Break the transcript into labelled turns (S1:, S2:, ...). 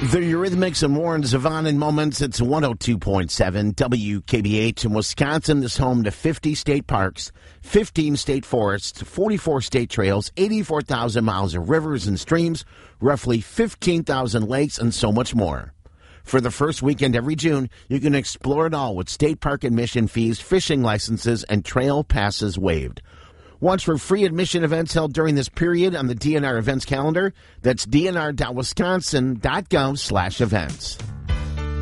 S1: The Eurythmics and Warren Zevon in moments. It's 102.7 WKBH in Wisconsin is home to 50 state parks, 15 state forests, 44 state trails, 84,000 miles of rivers and streams, roughly 15,000 lakes, and so much more. For the first weekend every June, you can explore it all with state park admission fees, fishing licenses, and trail passes waived. Watch for free admission events held during this period on the DNR events calendar. That's dnr.wisconsin.gov/events.